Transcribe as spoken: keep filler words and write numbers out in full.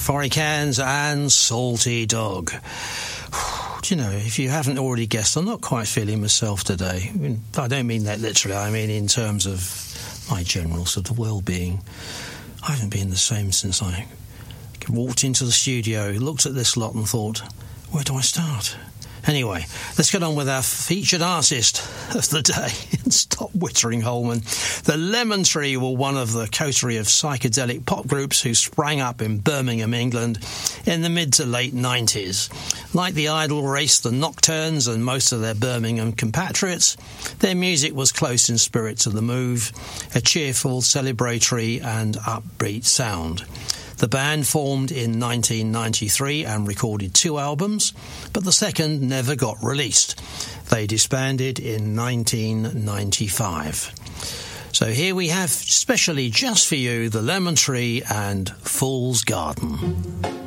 Forry Cans and Salty Dog. Do you know, if you haven't already guessed, I'm not quite feeling myself today. I mean, I don't mean that literally. I mean in terms of my general sort of well-being. I haven't been the same since I walked into the studio, looked at this lot and thought, where do I start? Anyway, let's get on with our featured artist of the day. Stop wittering, Holman. The Lemon Tree were one of the coterie of psychedelic pop groups who sprang up in Birmingham, England in the mid to late nineties. Like the Idle Race, the Nocturnes and most of their Birmingham compatriots, their music was close in spirit to The Move, a cheerful, celebratory and upbeat sound. The band formed in nineteen ninety-three and recorded two albums, but the second never got released. They disbanded in nineteen ninety-five. So here we have, specially just for you, The Lemon Tree and Fool's Garden.